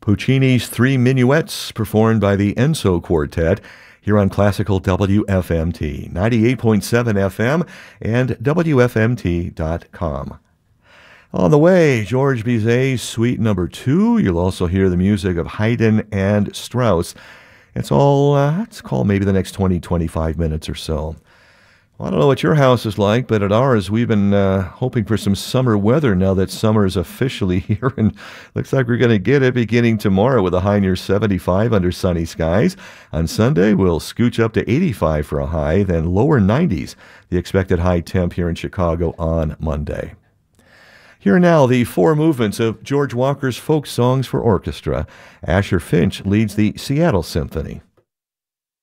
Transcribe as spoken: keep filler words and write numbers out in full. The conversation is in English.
Puccini's Three Minuets, performed by the Enzo Quartet, here on Classical W F M T, ninety-eight point seven F M and W F M T dot com. On the way, George Bizet's Suite Number Two. You'll also hear the music of Haydn and Strauss. It's all, uh, let's call maybe the next twenty, twenty-five minutes or so. Well, I don't know what your house is like, but at ours, we've been uh, hoping for some summer weather now that summer is officially here, and looks like we're going to get it beginning tomorrow with a high near seventy-five under sunny skies. On Sunday, we'll scooch up to eighty-five for a high, then lower nineties, the expected high temp here in Chicago on Monday. Here now, the four movements of George Walker's folk songs for orchestra. Asher Finch leads the Seattle Symphony.